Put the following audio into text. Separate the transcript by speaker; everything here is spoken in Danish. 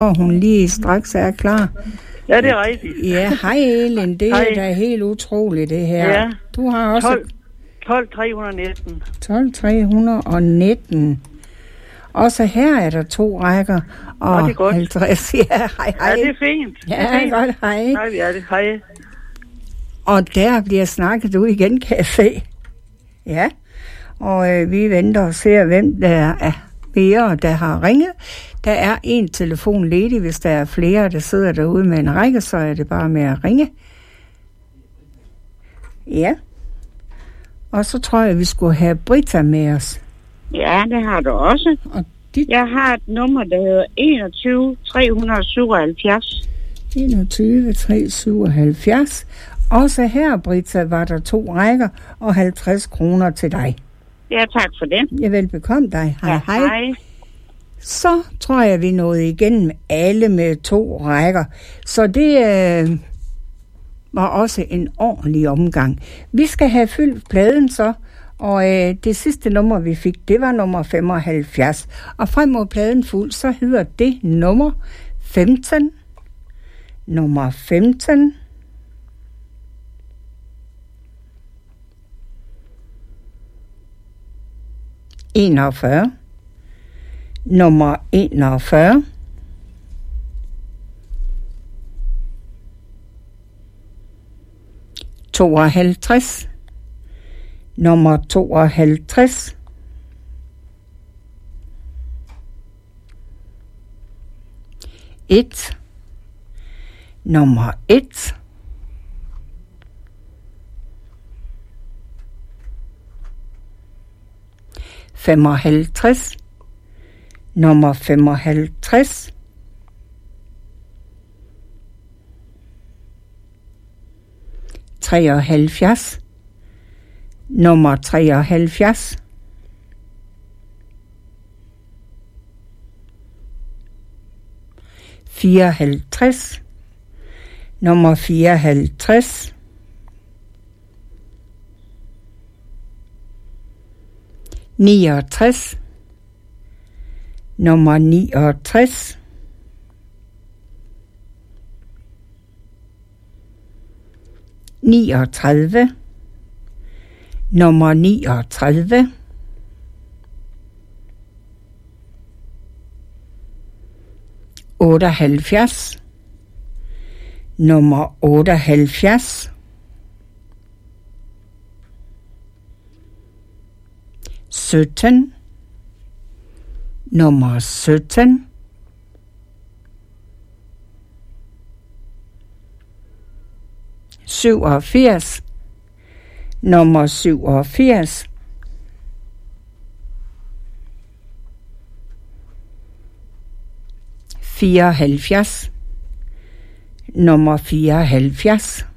Speaker 1: Og hun lige straks er klar.
Speaker 2: Ja, det er rigtigt.
Speaker 1: Ja, hej Elin. Det er da helt utroligt, det her.
Speaker 2: Ja.
Speaker 1: Du har også...
Speaker 2: 12.319.
Speaker 1: 12.319. Også her er der 2 rækker. Og
Speaker 2: det er godt.
Speaker 1: 50. Ja, hej.
Speaker 2: Ja, det er fint.
Speaker 1: Ja, godt, hej.
Speaker 2: Hej, vi er det. Hej.
Speaker 1: Og der bliver snakket ud igen, kan jeg se. Ja, og vi venter og ser, hvem der er mere, der har ringet. Der er en telefon ledig. Hvis der er flere, der sidder derude med en række, så er det bare med at ringe. Ja. Og så tror jeg, vi skulle have Britta med os.
Speaker 3: Ja, det har du også.
Speaker 1: Og
Speaker 3: jeg har et nummer, der hedder 21 377.
Speaker 1: 21 377. Også her, Britta, var der 2 rækker og 50 kroner til dig.
Speaker 3: Ja, tak for det.
Speaker 1: Ja, velbekomme dig. Hej,
Speaker 3: ja,
Speaker 1: hej. Så tror jeg, vi nåede igennem alle med 2 rækker. Så det var også en ordentlig omgang. Vi skal have fyldt pladen så, og det sidste nummer, vi fik, det var nummer 75. Og frem mod pladen fuld, så hedder det nummer 15. Nummer 15. ...41... ...nummer 41... ...52... ...nummer 52... ...1... ...nummer 1... ...55... ...nummer 55... ...73... ...nummer 73... ...54... ...nummer 54... ...69... ...nummer 69... ...39... ...nummer 39... ...78... ...nummer 78... ...17... ...nummer 17... ...87... ...nummer 87... ...74... ...nummer 74...